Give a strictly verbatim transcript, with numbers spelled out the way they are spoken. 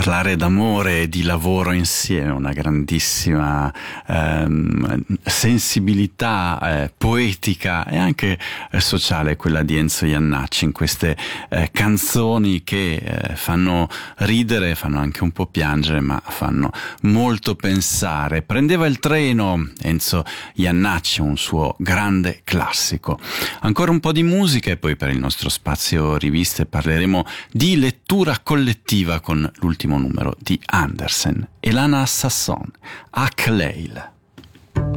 parlare d'amore e di lavoro insieme, una grandissima ehm, sensibilità eh, poetica e anche eh, sociale, quella di Enzo Jannacci in queste eh, canzoni che eh, fanno ridere, fanno anche un po' piangere, ma fanno molto pensare. Prendeva il treno, Enzo Jannacci, un suo grande classico. Ancora un po' di musica e poi per il nostro spazio riviste parleremo di lettura collettiva con l'ultimo numero di Andersen. Elana Sasson, Ak Leil.